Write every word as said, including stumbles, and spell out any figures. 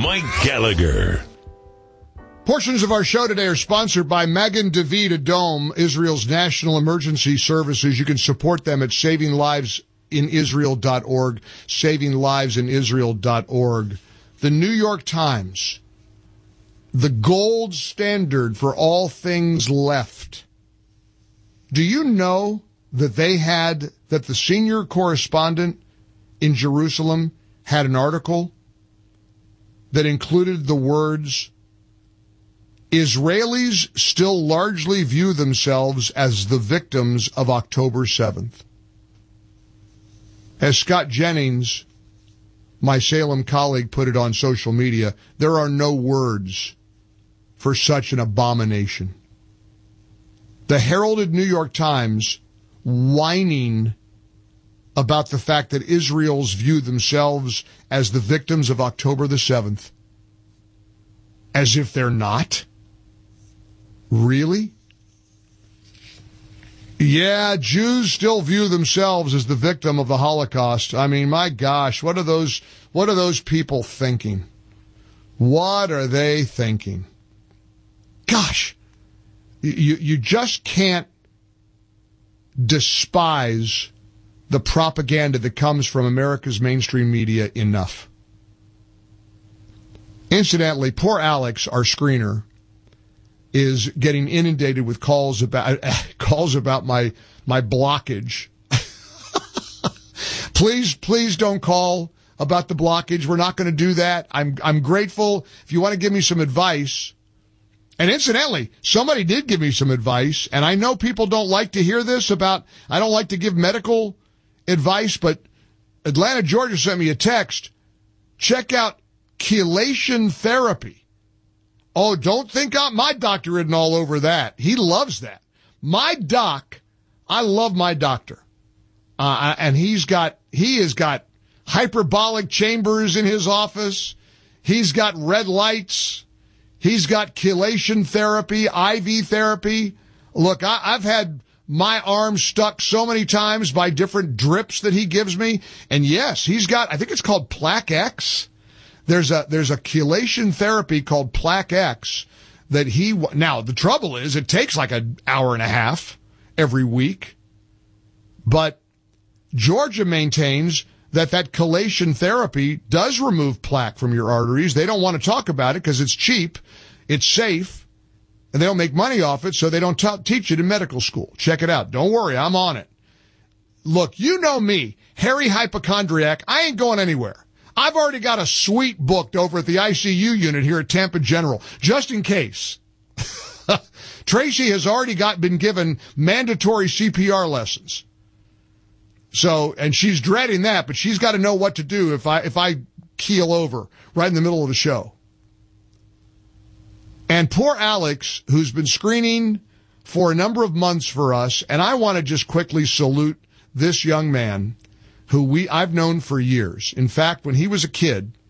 Mike Gallagher. Portions of our show today are sponsored by Magen David Adom, Israel's national emergency services. You can support them at saving lives in israel dot org, saving lives in israel dot org. The New York Times, the gold standard for all things left. Do you know that they had, that the senior correspondent in Jerusalem had an article that included the words, Israelis still largely view themselves as the victims of October seventh. As Scott Jennings, my Salem colleague, put it on social media, there are no words for such an abomination. The heralded New York Times whining about the fact that Israel's view themselves as the victims of October the seventh. As if they're not. Really? Yeah, Jews still view themselves as the victim of the Holocaust. I mean, my gosh, what are those, what are those people thinking? What are they thinking? Gosh, you, you just can't despise the propaganda that comes from America's mainstream media enough. Incidentally, poor Alex, our screener, is getting inundated with calls about calls about my my blockage. please, please don't call about the blockage. We're not going to do that. I'm I'm grateful if you want to give me some advice. And incidentally, somebody did give me some advice, and I know people don't like to hear this about, I don't like to give medical advice, but Atlanta, Georgia sent me a text. Check out chelation therapy. Oh, don't think I'm, my doctor isn't all over that. He loves that. My doc, I love my doctor. Uh, and he's got, he has got hyperbolic chambers in his office. He's got red lights. He's got chelation therapy, I V therapy. Look, I, I've had my arm stuck so many times by different drips that he gives me. And yes, he's got, I think it's called Plaque X. There's a, there's a chelation therapy called Plaque X that he, now the trouble is it takes like an hour and a half every week. But Georgia maintains that that chelation therapy does remove plaque from your arteries. They don't want to talk about it because it's cheap, it's safe, and they don't make money off it, so they don't t- teach it in medical school. Check it out. Don't worry, I'm on it. Look, you know me, hairy hypochondriac. I ain't going anywhere. I've already got a suite booked over at the I C U unit here at Tampa General, just in case. Tracy has already got been given mandatory C P R lessons. So, and she's dreading that, but she's got to know what to do if I, if I keel over right in the middle of the show. And poor Alex, who's been screening for a number of months for us, and I want to just quickly salute this young man who we, I've known for years. In fact, when he was a kid,